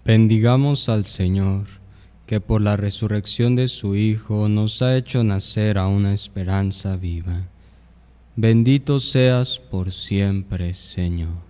Bendigamos al Señor, que por la resurrección de su Hijo nos ha hecho nacer a una esperanza viva. Bendito seas por siempre, Señor.